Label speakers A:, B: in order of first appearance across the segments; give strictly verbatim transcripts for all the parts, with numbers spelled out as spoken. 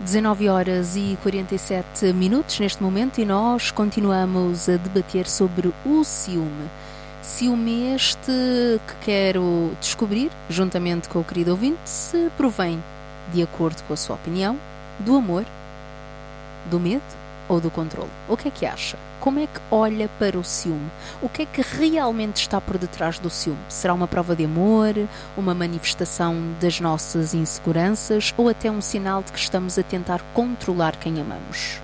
A: dezanove horas e quarenta e sete minutos neste momento e nós continuamos a debater sobre o ciúme. Ciúme este que quero descobrir, juntamente com o querido ouvinte, se provém, de acordo com a sua opinião, do amor, do medo ou do controle. O que é que acha? Como é que olha para o ciúme? O que é que realmente está por detrás do ciúme? Será uma prova de amor, uma manifestação das nossas inseguranças ou até um sinal de que estamos a tentar controlar quem amamos?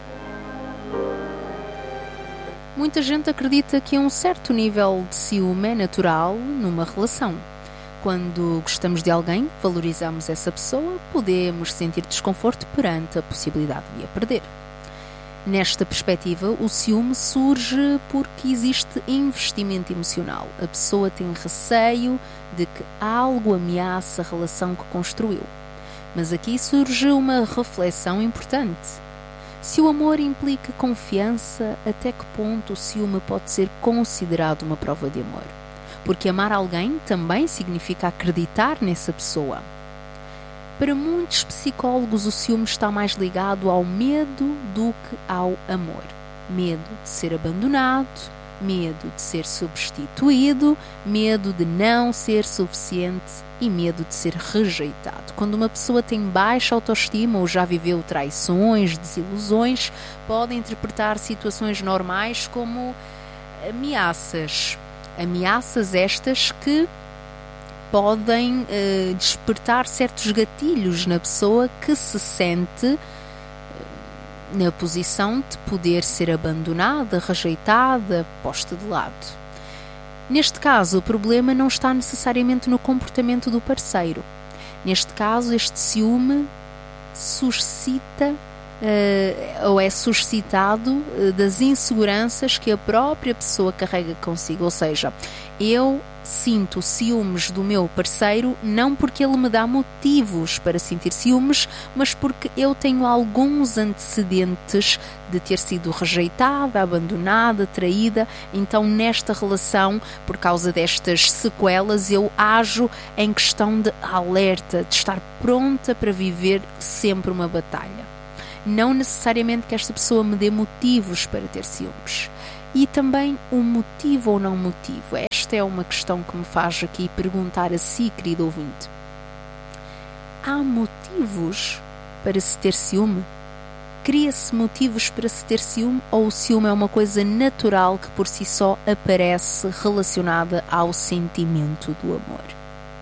A: Muita gente acredita que um certo nível de ciúme é natural numa relação. Quando gostamos de alguém, valorizamos essa pessoa, podemos sentir desconforto perante a possibilidade de a perder. Nesta perspectiva, o ciúme surge porque existe investimento emocional. A pessoa tem receio de que algo ameace a relação que construiu. Mas aqui surge uma reflexão importante. Se o amor implica confiança, até que ponto o ciúme pode ser considerado uma prova de amor? Porque amar alguém também significa acreditar nessa pessoa. Para muitos psicólogos, o ciúme está mais ligado ao medo do que ao amor. Medo de ser abandonado, medo de ser substituído, medo de não ser suficiente e medo de ser rejeitado. Quando uma pessoa tem baixa autoestima ou já viveu traições, desilusões, pode interpretar situações normais como ameaças. Ameaças estas que podem eh, despertar certos gatilhos na pessoa que se sente eh, na posição de poder ser abandonada, rejeitada, posta de lado. Neste caso, o problema não está necessariamente no comportamento do parceiro. Neste caso, este ciúme suscita uh, ou é suscitado uh, das inseguranças que a própria pessoa carrega consigo. Ou seja, eu sinto ciúmes do meu parceiro não porque ele me dá motivos para sentir ciúmes, mas porque eu tenho alguns antecedentes de ter sido rejeitada, abandonada, traída. Então nesta relação, por causa destas sequelas, eu ajo em questão de alerta, de estar pronta para viver sempre uma batalha. Não necessariamente que esta pessoa me dê motivos para ter ciúmes. E também o motivo ou não motivo. Esta é uma questão que me faz aqui perguntar a si, querido ouvinte. Há motivos para se ter ciúme? Cria-se motivos para se ter ciúme ou o ciúme é uma coisa natural que por si só aparece relacionada ao sentimento do amor?